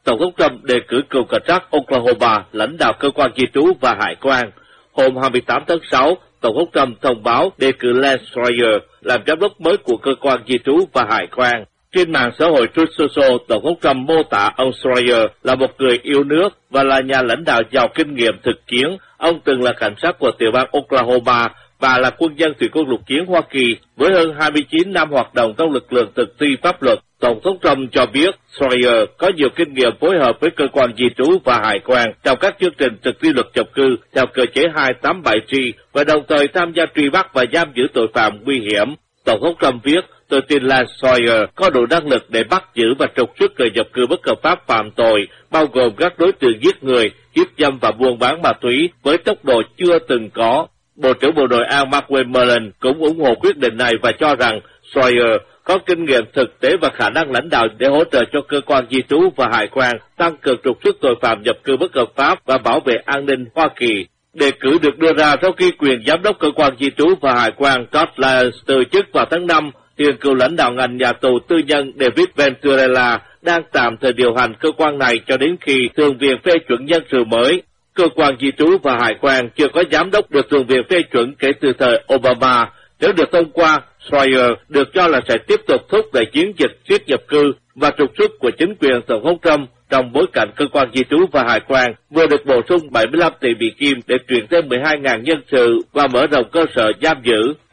Tổng thống Trump đề cử cựu cảnh sát Oklahoma lãnh đạo cơ quan di trú và hải quan. Hôm 28 tháng 6, Tổng thống Trump thông báo đề cử Lance Schreier làm giám đốc mới của cơ quan di trú và hải quan. Trên mạng xã hội Truth Social, Tổng thống Trump mô tả ông Schreier là một người yêu nước và là nhà lãnh đạo giàu kinh nghiệm thực chiến. Ông từng là cảnh sát của tiểu bang Oklahoma và là quân nhân thủy quân lục chiến Hoa Kỳ với hơn 29 năm hoạt động trong lực lượng thực thi pháp luật. Tổng thống Trump cho biết Schreier có nhiều kinh nghiệm phối hợp với cơ quan di trú và hải quan trong các chương trình thực thi luật nhập cư theo cơ chế 287G và đồng thời tham gia truy bắt và giam giữ tội phạm nguy hiểm. Tổng thống Trump viết, tôi tin Lance Schreier có đủ năng lực để bắt giữ và trục xuất người nhập cư bất hợp pháp phạm tội, bao gồm các đối tượng giết người, hiếp dâm và buôn bán ma túy với tốc độ chưa từng có. Bộ trưởng Bộ Nội an Mark Wayne cũng ủng hộ quyết định này và cho rằng Schreier có kinh nghiệm thực tế và khả năng lãnh đạo để hỗ trợ cho cơ quan di trú và hải quan tăng cường trục xuất tội phạm nhập cư bất hợp pháp và bảo vệ an ninh Hoa Kỳ. Đề cử được đưa ra sau khi quyền giám đốc cơ quan di trú và hải quan Todd Lyons từ chức vào tháng 5, hiện cựu lãnh đạo ngành nhà tù tư nhân David Venturella đang tạm thời điều hành cơ quan này cho đến khi Thượng viện phê chuẩn nhân sự mới. Cơ quan di trú và hải quan chưa có giám đốc được Thượng viện phê chuẩn kể từ thời Obama. Nếu được thông qua, Schreier được cho là sẽ tiếp tục thúc đẩy chiến dịch siết nhập cư và trục xuất của chính quyền Tổng thống Trump trong bối cảnh cơ quan di trú và hải quan vừa được bổ sung 75 tỷ Mỹ Kim để chuyển thêm 12.000 nhân sự và mở rộng cơ sở giam giữ.